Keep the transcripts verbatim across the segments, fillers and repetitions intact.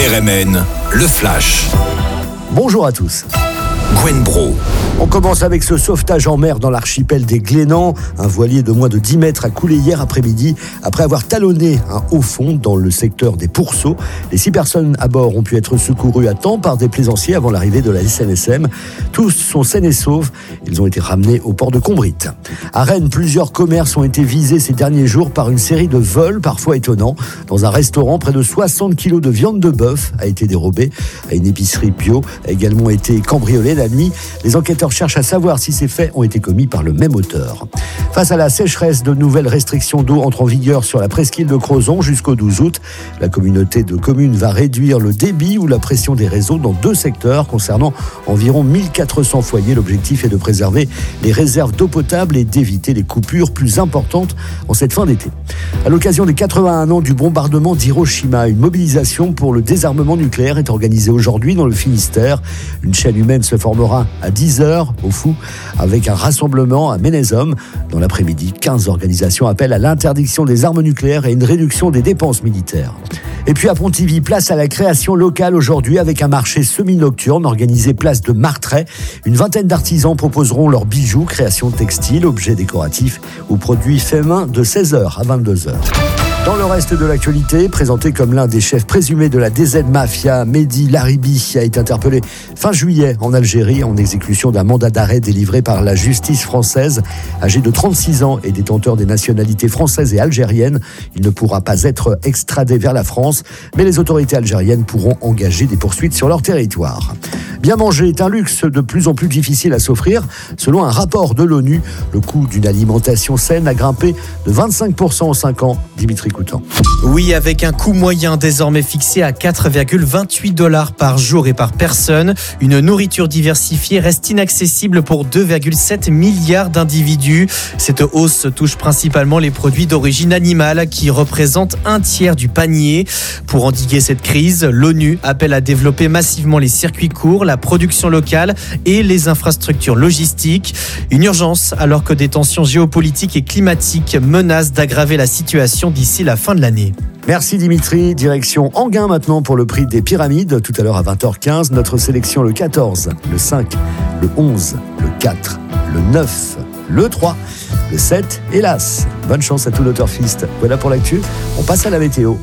R M N, le Flash. Bonjour à tous. Gwen Bro. On commence avec ce sauvetage en mer dans l'archipel des Glénans. Un voilier de moins de dix mètres a coulé hier après-midi après avoir talonné un haut fond dans le secteur des Pourceaux. Les six personnes à bord ont pu être secourues à temps par des plaisanciers avant l'arrivée de la S N S M. Tous sont sains et saufs. Ils ont été ramenés au port de Combrite. À Rennes, plusieurs commerces ont été visés ces derniers jours par une série de vols parfois étonnants. Dans un restaurant, près de soixante kilos de viande de bœuf a été dérobée. À une épicerie bio a également été cambriolée la nuit. Les enquêteurs cherchent à savoir si ces faits ont été commis par le même auteur. Face à la sécheresse, de nouvelles restrictions d'eau entrent en vigueur sur la presqu'île de Crozon jusqu'au douze août. La communauté de communes va réduire le débit ou la pression des réseaux dans deux secteurs concernant environ mille quatre cents foyers. L'objectif est de préserver les réserves d'eau potable et d'éviter les coupures plus importantes en cette fin d'été. À l'occasion des quatre-vingt-un ans du bombardement d'Hiroshima, une mobilisation pour le désarmement nucléaire est organisée aujourd'hui dans le Finistère. Une chaîne humaine se formera à dix heures au Fou avec un rassemblement à Ménézom. Dans l'après-midi, quinze organisations appellent à l'interdiction des armes nucléaires et une réduction des dépenses militaires. Et puis à Pontivy, place à la création locale aujourd'hui avec un marché semi-nocturne organisé place de Martret. Une vingtaine d'artisans proposeront leurs bijoux, créations textiles, objets décoratifs ou produits faits main de seize heures à vingt-deux heures. Dans le reste de l'actualité, présenté comme l'un des chefs présumés de la D Z Mafia, Mehdi Laribi a été interpellé fin juillet en Algérie en exécution d'un mandat d'arrêt délivré par la justice française. Âgé de trente-six ans et détenteur des nationalités françaises et algériennes, il ne pourra pas être extradé vers la France, mais les autorités algériennes pourront engager des poursuites sur leur territoire. Bien manger est un luxe de plus en plus difficile à s'offrir. Selon un rapport de l'ONU, le coût d'une alimentation saine a grimpé de vingt-cinq pour cent en cinq ans. Dimitri Coutan. Oui, avec un coût moyen désormais fixé à quatre virgule vingt-huit dollars par jour et par personne, une nourriture diversifiée reste inaccessible pour deux virgule sept milliards d'individus. Cette hausse touche principalement les produits d'origine animale qui représentent un tiers du panier. Pour endiguer cette crise, l'ONU appelle à développer massivement les circuits courts, la production locale et les infrastructures logistiques. Une urgence alors que des tensions géopolitiques et climatiques menacent d'aggraver la situation d'ici la fin de l'année. Merci Dimitri. Direction Enghien maintenant pour le prix des Pyramides. Tout à l'heure à vingt heures quinze, notre sélection le quatorze, le cinq, le onze, le quatre, le neuf, le trois, le sept et l'As. Bonne chance à tout l'Autorfist. Voilà pour l'actu. On passe à la météo.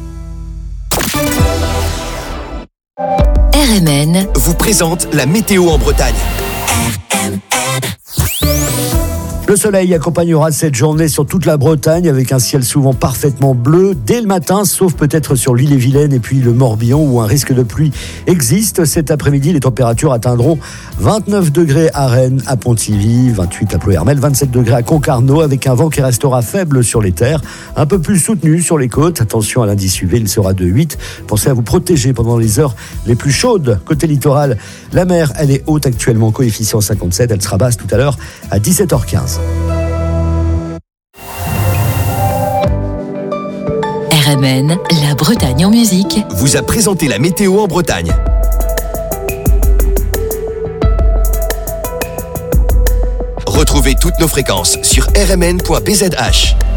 R M N vous présente la météo en Bretagne. Le soleil accompagnera cette journée sur toute la Bretagne avec un ciel souvent parfaitement bleu dès le matin, sauf peut-être sur l'Ille-et-Vilaine et puis le Morbihan où un risque de pluie existe. Cet après-midi, les températures atteindront vingt-neuf degrés à Rennes, à Pontivy, vingt-huit à Ploërmel, vingt-sept degrés à Concarneau avec un vent qui restera faible sur les terres, un peu plus soutenu sur les côtes. Attention à l'indice U V, il sera de huit. Pensez à vous protéger pendant les heures les plus chaudes. Côté littoral, la mer, elle est haute actuellement, coefficient cinquante-sept. Elle sera basse tout à l'heure à dix-sept heures quinze. R M N, la Bretagne en musique, vous a présenté la météo en Bretagne. Retrouvez toutes nos fréquences sur r m n point b z h.